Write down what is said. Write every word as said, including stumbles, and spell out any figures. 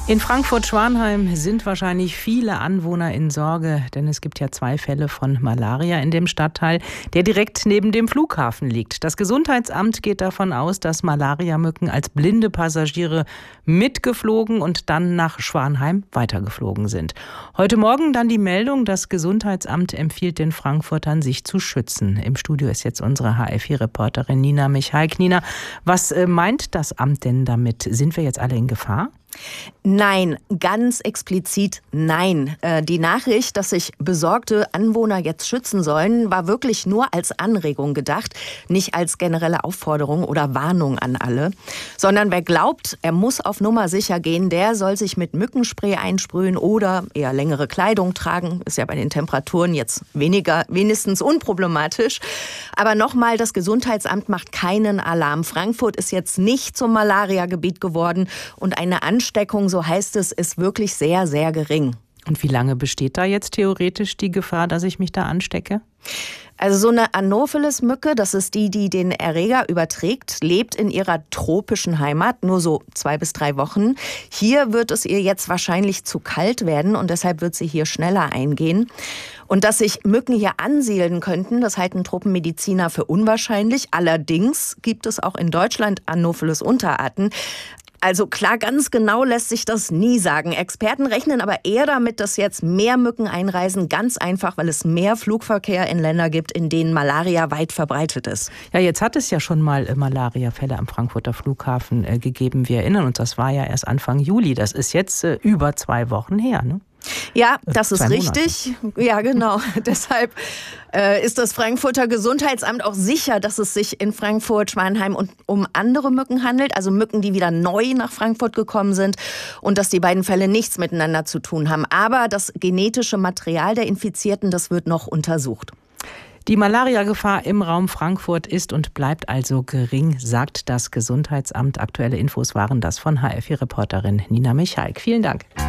In Frankfurt-Schwanheim sind wahrscheinlich viele Anwohner in Sorge, denn es gibt ja zwei Fälle von Malaria in dem Stadtteil, der direkt neben dem Flughafen liegt. Das Gesundheitsamt geht davon aus, dass Malariamücken als blinde Passagiere mitgeflogen und dann nach Schwanheim weitergeflogen sind. Heute Morgen dann die Meldung, das Gesundheitsamt empfiehlt den Frankfurtern, sich zu schützen. Im Studio ist jetzt unsere H F vier-Reporterin Nina Michaik. Nina, was meint das Amt denn damit? Sind wir jetzt alle in Gefahr? Nein, ganz explizit nein. Die Nachricht, dass sich besorgte Anwohner jetzt schützen sollen, war wirklich nur als Anregung gedacht, nicht als generelle Aufforderung oder Warnung an alle. Sondern wer glaubt, er muss auf Nummer sicher gehen, der soll sich mit Mückenspray einsprühen oder eher längere Kleidung tragen. Ist ja bei den Temperaturen jetzt weniger, wenigstens unproblematisch. Aber nochmal, das Gesundheitsamt macht keinen Alarm. Frankfurt ist jetzt nicht zum Malaria-Gebiet geworden und eine Ansteckung, so heißt es, ist wirklich sehr, sehr gering. Und wie lange besteht da jetzt theoretisch die Gefahr, dass ich mich da anstecke? Also so eine Anopheles-Mücke, das ist die, die den Erreger überträgt, lebt in ihrer tropischen Heimat nur so zwei bis drei Wochen. Hier wird es ihr jetzt wahrscheinlich zu kalt werden und deshalb wird sie hier schneller eingehen. Und dass sich Mücken hier ansiedeln könnten, das halten Tropenmediziner für unwahrscheinlich. Allerdings gibt es auch in Deutschland Anopheles-Unterarten. Also klar, ganz genau lässt sich das nie sagen. Experten rechnen aber eher damit, dass jetzt mehr Mücken einreisen. Ganz einfach, weil es mehr Flugverkehr in Länder gibt, in denen Malaria weit verbreitet ist. Ja, jetzt hat es ja schon mal Malariafälle am Frankfurter Flughafen äh, gegeben. Wir erinnern uns, das war ja erst Anfang Juli. Das ist jetzt äh, über zwei Wochen her, ne? Ja, das ist richtig. Ja, genau. Deshalb äh, ist das Frankfurter Gesundheitsamt auch sicher, dass es sich in Frankfurt-Schwanheim und um andere Mücken handelt, also Mücken, die wieder neu nach Frankfurt gekommen sind und dass die beiden Fälle nichts miteinander zu tun haben. Aber das genetische Material der Infizierten, das wird noch untersucht. Die Malariagefahr im Raum Frankfurt ist und bleibt also gering, sagt das Gesundheitsamt. Aktuelle Infos waren das von H F vier-Reporterin Nina Michaik. Vielen Dank.